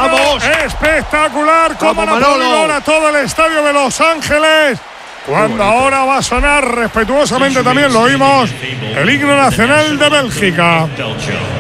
¡Vamos! Espectacular. Como han aplaudido ahora todo el estadio de Los Ángeles. Cuando ahora va a sonar respetuosamente, también lo oímos, el himno nacional de Bélgica.